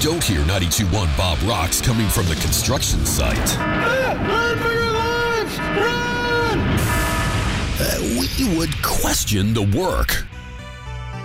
don't hear 92.1 Bob Rocks coming from the construction site. Run for your lives! Run! We would question the work.